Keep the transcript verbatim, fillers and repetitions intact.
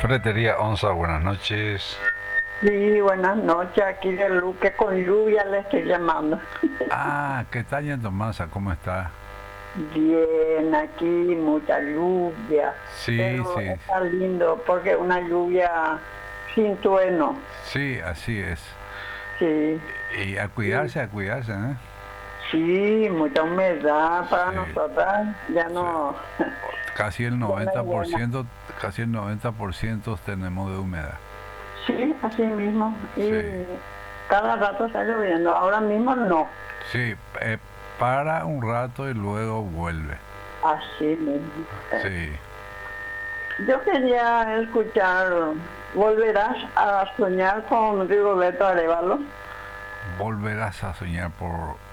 Ferretería Onza, buenas noches. Sí, buenas noches, aquí de Luque con lluvia le estoy llamando. Ah, ¿qué tal, Tomasa? ¿Cómo está? Bien, aquí mucha lluvia, Sí, pero sí, está lindo porque una lluvia sin trueno, sí, así es. sí, Y a sí, cuidarse, a cuidarse, ¿eh? sí, mucha humedad para Sí, nosotras, ya sí. no, Casi el ya no es noventa por buena. ciento, casi el noventa por ciento tenemos de humedad. Sí, así mismo, Sí, y cada rato está lloviendo, ahora mismo no, sí, eh, para un rato y luego vuelve. así mismo. Sí, Yo quería escuchar, ¿volverás a soñar con Rigoberto Arevalo? volverás a soñar por